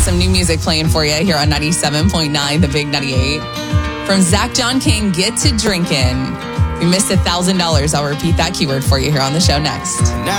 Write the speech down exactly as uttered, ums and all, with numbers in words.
some new music playing for you here on ninety-seven point nine, The Big ninety-eight. From Zach John King, Get to Drinkin'. If you missed one thousand dollars, I'll repeat that keyword for you here on the show next.